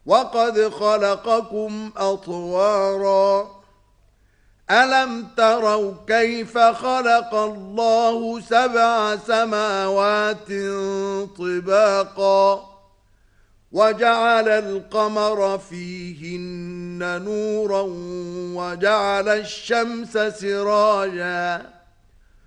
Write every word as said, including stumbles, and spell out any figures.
وقد خلقكم أطوارا ألم تروا كيف خلق الله سبع سماوات طباقا وجعل القمر فيهن نورا وجعل الشمس سراجا